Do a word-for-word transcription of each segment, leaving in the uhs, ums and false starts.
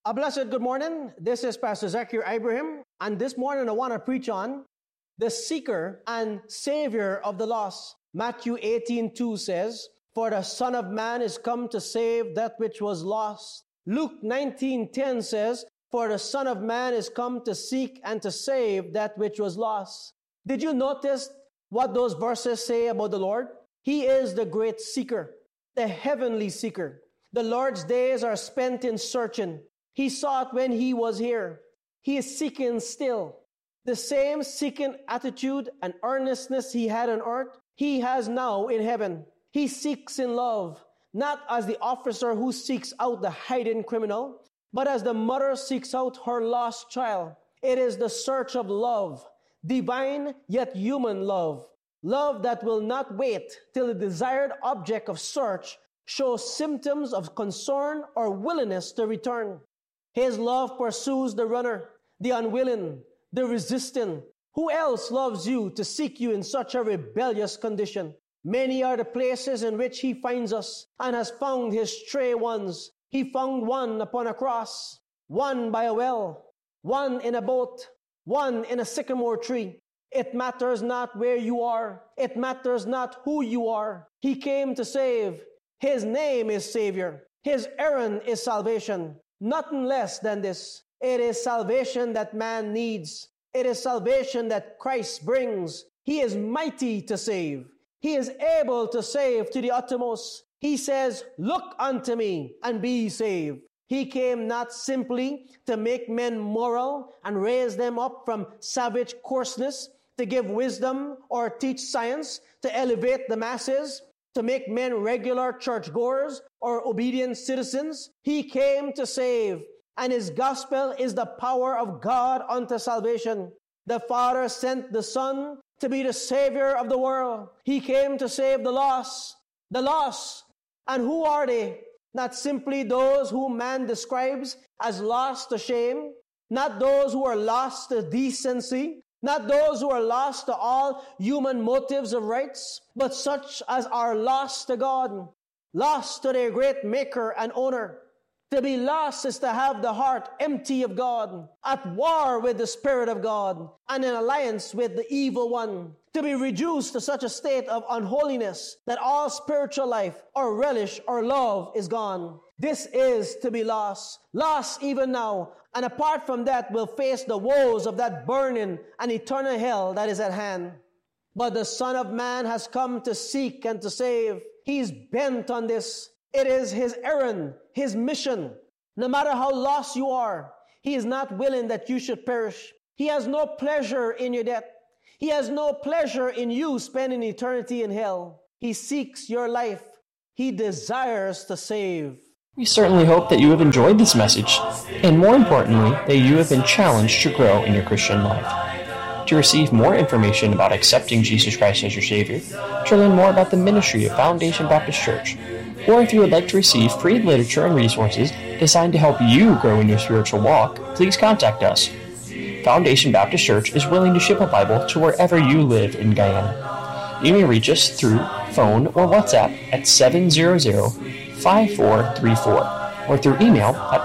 A blessed good morning. This is Pastor Zakir Ibrahim, and this morning I want to preach on the seeker and savior of the lost. Matthew eighteen two says, "For the Son of Man is come to save that which was lost." Luke nineteen ten says, "For the Son of Man is come to seek and to save that which was lost." Did you notice what those verses say about the Lord? He is the great seeker, the heavenly seeker. The Lord's days are spent in searching. He sought when he was here. He is seeking still. The same seeking attitude and earnestness he had on earth, he has now in heaven. He seeks in love, not as the officer who seeks out the hiding criminal, but as the mother seeks out her lost child. It is the search of love, divine yet human love. Love that will not wait till the desired object of search shows symptoms of concern or willingness to return. His love pursues the runner, the unwilling, the resistant. Who else loves you to seek you in such a rebellious condition? Many are the places in which he finds us and has found his stray ones. He found one upon a cross, one by a well, one in a boat, one in a sycamore tree. It matters not where you are. It matters not who you are. He came to save. His name is Savior. His errand is salvation. Nothing less than this. It is salvation that man needs. It is salvation that Christ brings. He is mighty to save. He is able to save to the uttermost. He says, "Look unto me and be saved." He came not simply to make men moral and raise them up from savage coarseness, to give wisdom or teach science, to elevate the masses, to make men regular churchgoers or obedient citizens. He came to save, and his gospel is the power of God unto salvation. The Father sent the Son to be the Savior of the world. He came to save the lost. The lost. And who are they? Not simply those whom man describes as lost to shame, not those who are lost to decency, not those who are lost to all human motives of rights, but such as are lost to God, lost to their great maker and owner. To be lost is to have the heart empty of God, at war with the Spirit of God, and in alliance with the evil one. To be reduced to such a state of unholiness that all spiritual life or relish or love is gone. This is to be lost, lost even now, and apart from that will face the woes of that burning and eternal hell that is at hand. But the Son of Man has come to seek and to save. He's bent on this. It is his errand, his mission. No matter how lost you are, he is not willing that you should perish. He has no pleasure in your death. He has no pleasure in you spending eternity in hell. He seeks your life. He desires to save. We certainly hope that you have enjoyed this message, and more importantly, that you have been challenged to grow in your Christian life. To receive more information about accepting Jesus Christ as your Savior, to learn more about the ministry of Foundation Baptist Church, or if you would like to receive free literature and resources designed to help you grow in your spiritual walk, please contact us. Foundation Baptist Church is willing to ship a Bible to wherever you live in Guyana. You may reach us through phone or WhatsApp at seven hundred, five four three four or through email at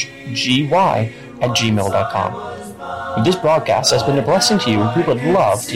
foundationbaptistchurchgy at gmail dot com. If this broadcast has been a blessing to you, we would love to